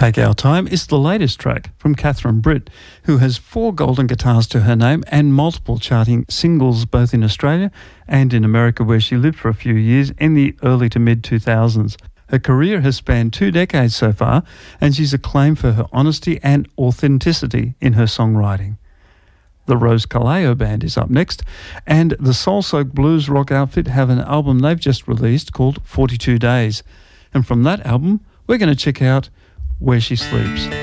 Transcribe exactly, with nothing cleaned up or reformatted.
Take Our Time is the latest track from Catherine Britt, who has four golden guitars to her name and multiple charting singles both in Australia and in America, where she lived for a few years in the early to mid two thousands. Her career has spanned two decades so far, and she's acclaimed for her honesty and authenticity in her songwriting. The Rose Caleo Band is up next, and the soul-soaked blues rock outfit have an album they've just released called forty-two days. And from that album, we're going to check out Where She Sleeps.